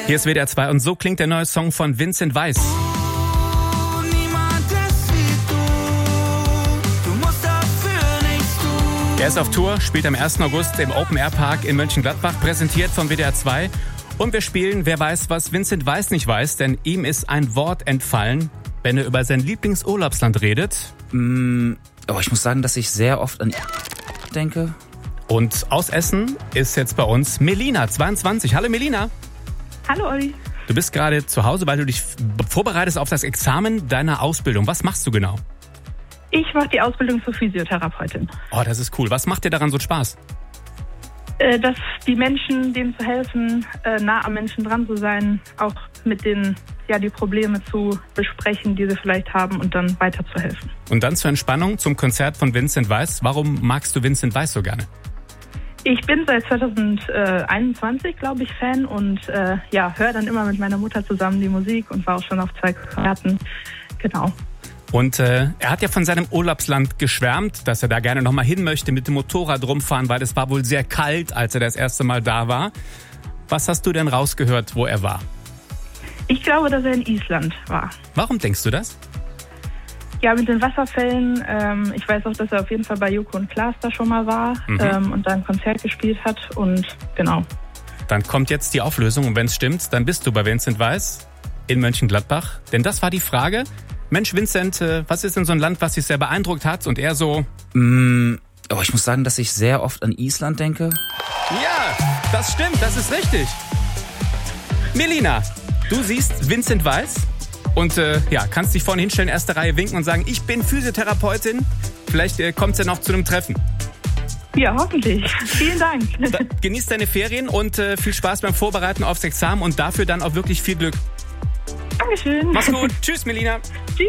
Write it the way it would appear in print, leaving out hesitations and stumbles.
Hier ist WDR 2 und so klingt der neue Song von Vincent Weiss. Er ist auf Tour, spielt am 1. August im Open Air Park in Mönchengladbach, präsentiert von WDR 2. Und wir spielen Wer weiß, was Vincent Weiss nicht weiß, denn ihm ist ein Wort entfallen, wenn er über sein Lieblingsurlaubsland redet. Ich muss sagen, dass ich sehr oft an denke. Und aus Essen ist jetzt bei uns Melina, 22. Hallo Melina. Hallo Olli. Du bist gerade zu Hause, weil du dich vorbereitest auf das Examen deiner Ausbildung. Was machst du genau? Ich mache die Ausbildung zur Physiotherapeutin. Oh, das ist cool. Was macht dir daran so Spaß? Dass die Menschen, denen zu helfen, nah am Menschen dran zu sein, auch mit denen die Probleme zu besprechen, die sie vielleicht haben und dann weiterzuhelfen. Und dann zur Entspannung zum Konzert von Vincent Weiss. Warum magst du Vincent Weiss so gerne? Ich bin seit 2021, glaube ich, Fan und höre dann immer mit meiner Mutter zusammen die Musik und war auch schon auf 2 Konzerten. Genau. Und er hat ja von seinem Urlaubsland geschwärmt, dass er da gerne nochmal hin möchte, mit dem Motorrad rumfahren, weil es war wohl sehr kalt, als er das erste Mal da war. Was hast du denn rausgehört, wo er war? Ich glaube, dass er in Island war. Warum denkst du das? Ja, mit den Wasserfällen. Ich weiß auch, dass er auf jeden Fall bei Joko und Klaas da schon mal war und da ein Konzert gespielt hat. Und genau. Dann kommt jetzt die Auflösung und wenn es stimmt, dann bist du bei Vincent Weiss in Mönchengladbach. Denn das war die Frage. Mensch, Vincent, was ist denn so ein Land, was dich sehr beeindruckt hat? Und er so... Ich muss sagen, dass ich sehr oft an Island denke. Ja, das stimmt, das ist richtig. Melina, du siehst Vincent Weiss und kannst dich vorne hinstellen, erste Reihe winken und sagen, ich bin Physiotherapeutin. Vielleicht kommt es ja noch zu einem Treffen. Ja, hoffentlich. Vielen Dank. Genieß deine Ferien und viel Spaß beim Vorbereiten aufs Examen und dafür dann auch wirklich viel Glück. Dankeschön. Mach's gut. Tschüss, Melina. Tschüss.